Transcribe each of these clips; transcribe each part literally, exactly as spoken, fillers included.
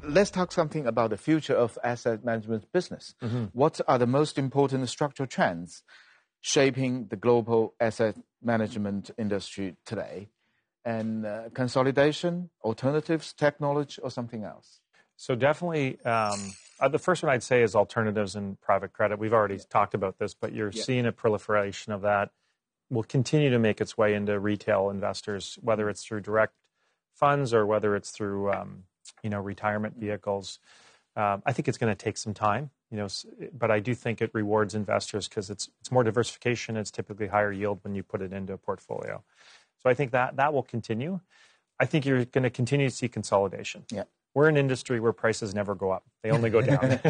let's talk something about the future of asset management business. Mm-hmm. What are the most important structural trends shaping the global asset management industry today? And uh, consolidation, alternatives, technology, or something else? So definitely, um, uh, the first one I'd say is alternatives and private credit. We've already yeah. talked about this, but you're yeah. seeing a proliferation of that. Will continue to make its way into retail investors, whether it's through direct funds or whether it's through um, you know retirement vehicles. Um, I think it's going to take some time, you know, but I do think it rewards investors because it's it's more diversification. It's typically higher yield when you put it into a portfolio. So I think that that will continue. I think you're going to continue to see consolidation. Yeah. We're an industry where prices never go up. They only go down.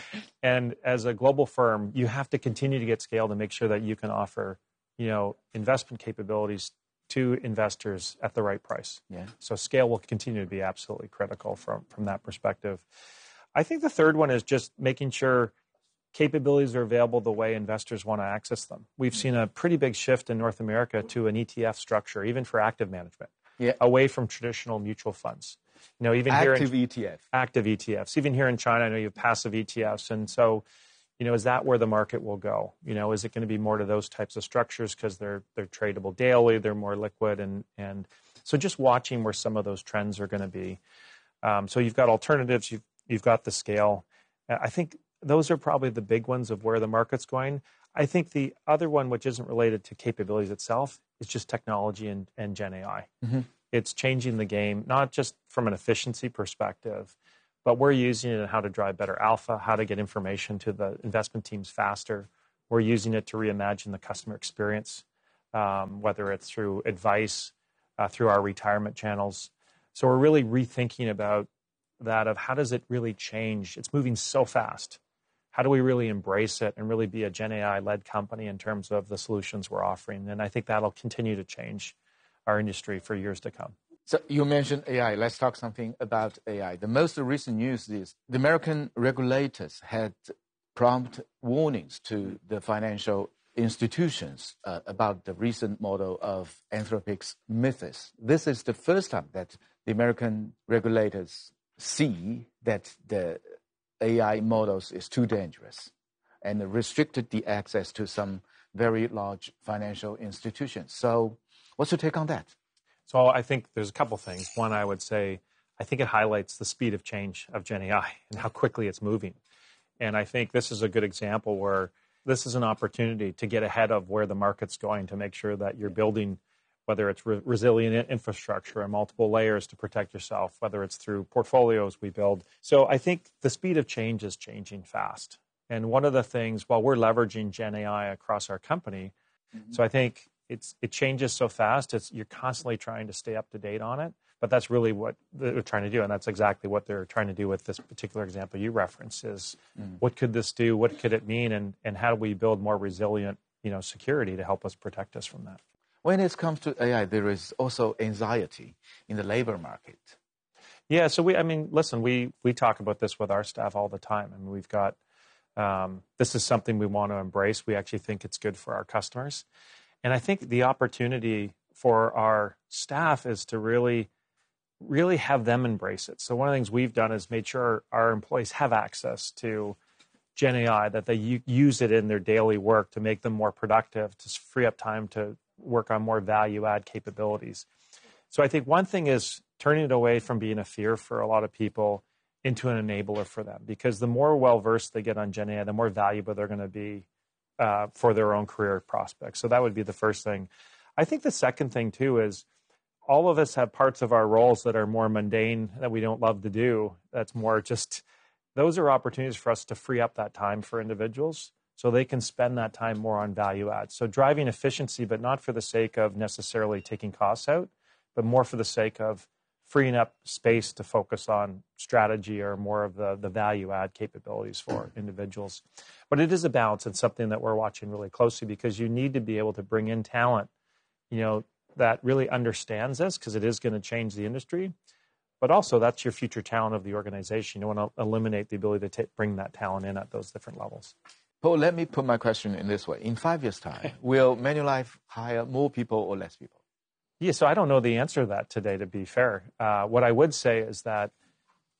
And as a global firm, you have to continue to get scale to make sure that you can offer, you know, investment capabilities to investors at the right price. Yeah. So scale will continue to be absolutely critical from, from that perspective. I think the third one is just making sure capabilities are available the way investors want to access them. We've seen a pretty big shift in North America to an E T F structure, even for active management, yeah. away from traditional mutual funds. You know, even active here in, E T F. Active E T Fs. Even here in China, I know you have passive E T Fs. And so, you know, is that where the market will go? You know, is it going to be more to those types of structures because they're they're tradable daily, they're more liquid, and and so just watching where some of those trends are going to be. Um, so you've got alternatives, you've you've got the scale. I think those are probably the big ones of where the market's going. I think the other one, which isn't related to capabilities itself, is just technology and, and Gen A I. Mm-hmm. It's changing the game, not just from an efficiency perspective, but we're using it in how to drive better alpha, how to get information to the investment teams faster. We're using it to reimagine the customer experience, um, whether it's through advice, uh, through our retirement channels. So we're really rethinking about that of how does it really change? It's moving so fast. How do we really embrace it and really be a Gen A I-led company in terms of the solutions we're offering? And I think that'll continue to change our industry for years to come. So you mentioned A I. Let's talk something about A I. The most recent news is the American regulators had prompt warnings to the financial institutions uh, about the recent model of Anthropic's Mythos. This is the first time that the American regulators see that the A I models is too dangerous and restricted the access to some very large financial institutions. So what's your take on that? So I think there's a couple things. One, I would say, I think it highlights the speed of change of Gen A I and how quickly it's moving. And I think this is a good example where this is an opportunity to get ahead of where the market's going to make sure that you're building, whether it's re- resilient infrastructure and multiple layers to protect yourself, whether it's through portfolios we build. So I think the speed of change is changing fast. And one of the things, while we're leveraging Gen A I across our company, mm-hmm. so I think it's it changes so fast, it's you're constantly trying to stay up to date on it. But that's really what they're trying to do, and that's exactly what they're trying to do with this particular example you referenced is mm. what could this do, what could it mean, and, and how do we build more resilient, you know, security to help us protect us from that. When it comes to A I, there is also anxiety in the labor market. Yeah, so we, I mean, listen, we we talk about this with our staff all the time. I mean, we've got, um, this is something we want to embrace. We actually think it's good for our customers. And I think the opportunity for our staff is to really, really have them embrace it. So one of the things we've done is made sure our employees have access to Gen A I, that they u- use it in their daily work to make them more productive, to free up time to work on more value-add capabilities. So I think one thing is turning it away from being a fear for a lot of people into an enabler for them, because the more well-versed they get on Gen A I, the more valuable they're going to be uh, for their own career prospects. So that would be the first thing. I think the second thing, too, is all of us have parts of our roles that are more mundane, that we don't love to do. That's more just, those are opportunities for us to free up that time for individuals so they can spend that time more on value add. So driving efficiency, but not for the sake of necessarily taking costs out, but more for the sake of freeing up space to focus on strategy or more of the, the value add capabilities for individuals. But it is a balance and something that we're watching really closely, because you need to be able to bring in talent, you know, that really understands this, because it is going to change the industry. But also, that's your future talent of the organization. You want to eliminate the ability to t- bring that talent in at those different levels. Paul, let me put my question in this way. In five years' time, will Manulife hire more people or less people? Yeah, so I don't know the answer to that today, to be fair. Uh, what I would say is that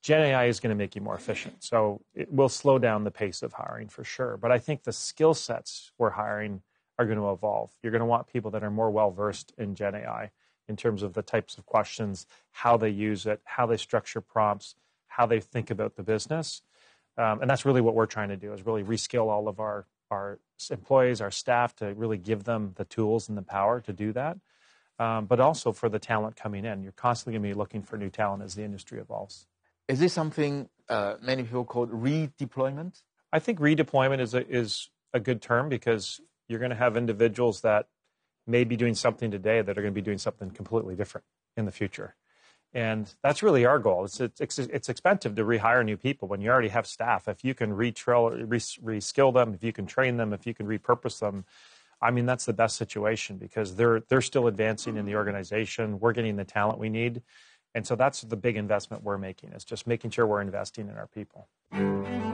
Gen A I is going to make you more efficient. So it will slow down the pace of hiring for sure. But I think the skill sets we're hiring are going to evolve. You're going to want people that are more well-versed in Gen A I in terms of the types of questions, how they use it, how they structure prompts, how they think about the business. Um, and that's really what we're trying to do, is really reskill all of our, our employees, our staff, to really give them the tools and the power to do that. Um, but also for the talent coming in. You're constantly going to be looking for new talent as the industry evolves. Is this something uh, many people call redeployment? I think redeployment is a, is a good term, because you're going to have individuals that may be doing something today that are going to be doing something completely different in the future. And that's really our goal. It's, it's, it's expensive to rehire new people when you already have staff. If you can retrail, re, reskill them, if you can train them, if you can repurpose them, I mean, that's the best situation, because they're, they're still advancing in the organization. We're getting the talent we need. And so that's the big investment we're making, is just making sure we're investing in our people.